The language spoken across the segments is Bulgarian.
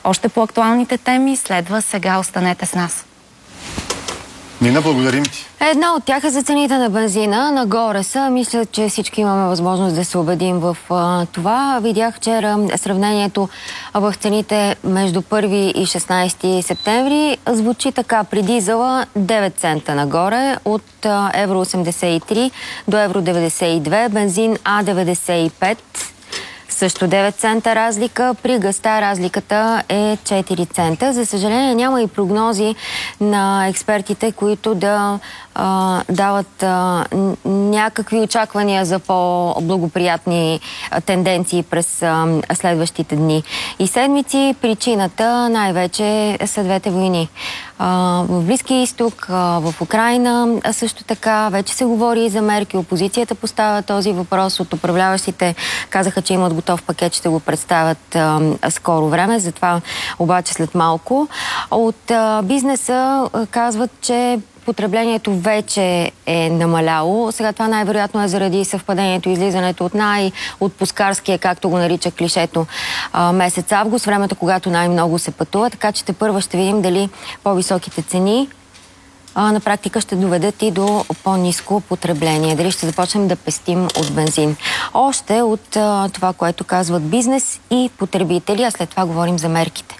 Още по актуалните теми следва сега. Останете с нас. Нина, благодарим ти. Една от тях е за цените на бензина. Нагоре са. Мисля, че всички имаме възможност да се убедим в това. Видях вчера сравнението в цените между 1 и 16 септември. Звучи така: при дизела 9 цента нагоре, от евро 83 до евро 92, бензин А95 също 9 цента разлика. При газта разликата е 4 цента. За съжаление няма и прогнози на експертите, които да дават някакви очаквания за по-благоприятни тенденции през следващите дни и седмици. Причината най-вече са двете войни. В Близкия изток, в Украйна също така. Вече се говори и за мерки. Опозицията поставя този въпрос. От управляващите казаха, че имат готов пакет, ще го представят скоро време. Затова обаче след малко. От бизнеса казват, че потреблението вече е намаляло. Сега това най-вероятно е заради съвпадението, излизането от най-отпускарския, както го нарича клишето, месец август, времето, когато най-много се пътува. Така че тепърва ще видим дали по-високите цени на практика ще доведат и до по-ниско потребление. Дали ще започнем да пестим от бензин. Още от това, което казват бизнес и потребители, а след това говорим за мерките.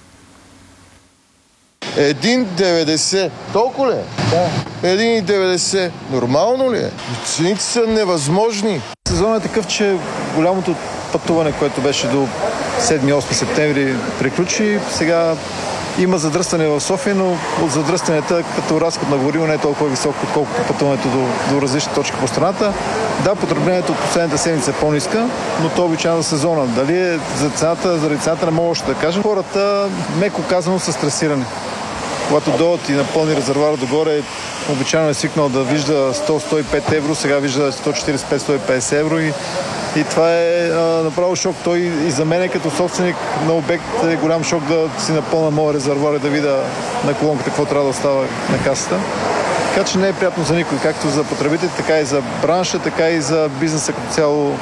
1,90. Толкова ли? Да. 1,90. Нормално ли е? Цените са невъзможни. Сезонът е такъв, че голямото пътуване, което беше до 7-8 септември, приключи. Сега има задръстване в София, но от задръстванията като разход на гориво не е толкова висок, отколкото пътуването до различни точки по страната. Да, потреблението от последната седмица е по-ниска, но то е обичайно за сезона. Дали е заради цената не мога още да кажа. Хората, меко казано, са стресирани. Когато дойдат и напълни резервуара догоре, обичайно е свикнал да вижда 100-105 евро, сега вижда 145-150 евро и това е направо шок. Той и за мен като собственик на обект е голям шок да си напълна моя резервуар и да видя на колонката какво трябва да остава на касата. Така че не е приятно за никой, както за потребителите, така и за бранша, така и за бизнеса като цяло.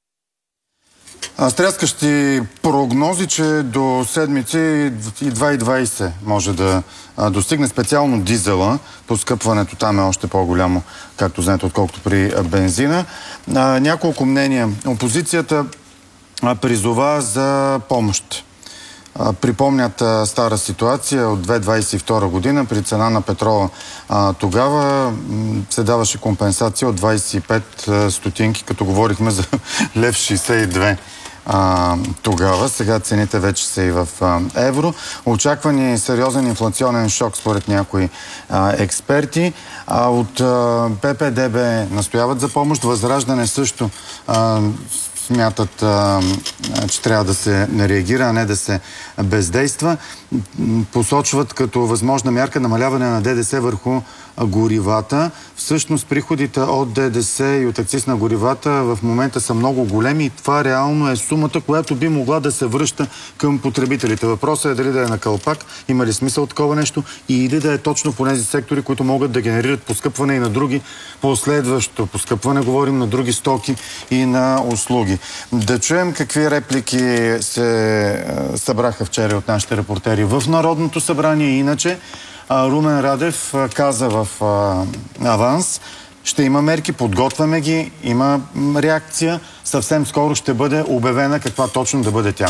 Стряскащи прогнози, че до седмици и 2,20 може да достигне, специално дизела. Поскъпването там е още по-голямо, както знаете, отколкото при бензина. Няколко мнения. Опозицията призова за помощ. Припомнят стара ситуация от 2022 година при цена на петрола. Тогава се даваше компенсация от 25 стотинки, като говорихме за 1,62 тогава. Сега цените вече са и в евро. Очакван е сериозен инфлационен шок според някои експерти. От ППДБ настояват за помощ. Възраждане също смятат, че трябва да се реагира, а не да се бездейства. Посочват като възможна мярка намаляване на ДДС върху горивата. Всъщност приходите от ДДС и от акциз на горивата в момента са много големи и това реално е сумата, която би могла да се връща към потребителите. Въпросът е дали да е на калпак, има ли смисъл такова нещо и или да е точно по тези сектори, които могат да генерират поскъпване и на други последващо поскъпване. Говорим на други стоки и на услуги. Да чуем какви реплики се събраха вчера от нашите репортери в Народното събрание. Иначе Румен Радев каза в аванс: ще има мерки, подготвяме ги, има реакция. Съвсем скоро ще бъде обявена каква точно да бъде тя.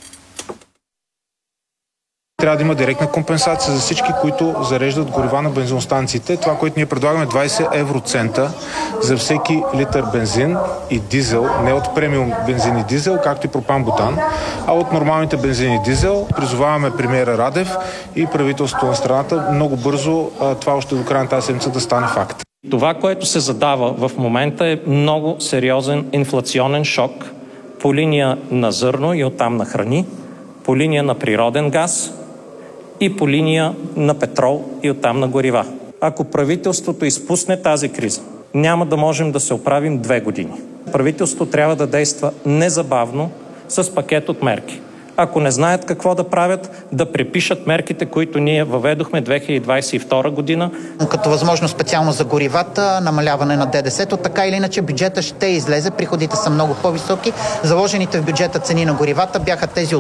Трябва да има директна компенсация за всички, които зареждат горива на бензиностанциите. Това, което ние предлагаме, 20 евроцента за всеки литър бензин и дизел, не от премиум бензин и дизел, както и пропан-бутан, а от нормалните бензин и дизел. Призоваваме премиера Радев и правителството на страната много бързо това още до края на тази седмица да стане факт. Това, което се задава в момента, е много сериозен инфлационен шок по линия на зърно и оттам на храни, по линия на природен газ и по линия на петрол и оттам на горива. Ако правителството изпусне тази криза, няма да можем да се оправим 2 години. Правителството трябва да действа незабавно с пакет от мерки. Ако не знаят какво да правят, да препишат мерките, които ние въведохме 2022 година. Като възможно специално за горивата, намаляване на ДДС-то, така или иначе бюджета ще излезе, приходите са много по-високи. Заложените в бюджета цени на горивата бяха тези